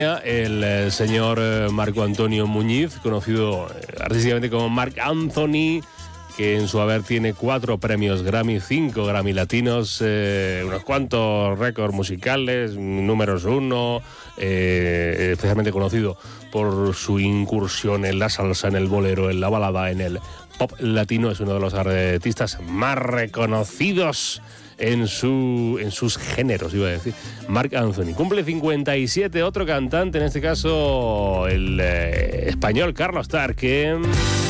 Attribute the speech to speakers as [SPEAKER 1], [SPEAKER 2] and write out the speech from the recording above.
[SPEAKER 1] El señor Marco Antonio Muñiz, conocido artísticamente como Marc Anthony, que en su haber tiene 4 premios Grammy, 5 Grammy latinos, unos cuantos récords musicales, números 1, especialmente conocido por su incursión en la salsa, en el bolero, en la balada, en el pop latino. Es uno de los artistas más reconocidos en sus géneros, iba a decir. Marc Anthony cumple 57, otro cantante, en este caso el español Carlos Tarque.